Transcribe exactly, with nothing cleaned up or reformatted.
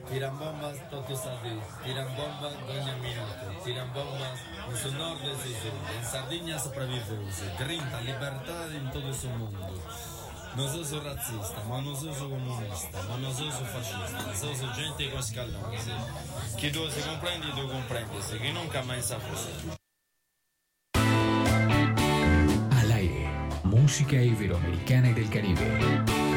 Tiran bombas todos a día, tiran bombas doña minuto, tiran bombas en su norte e su sur, en Sardegna sopravvivoso, grinta libertà in tutto il mondo. Non so sono razzista, ma non so sono comunista, ma non so sono fascista, so sono gente con scaldanze. Chi tu si comprendi, tu comprendi, se chi non mai sa cosa. Al aire, música iberoamericana y del Caribe.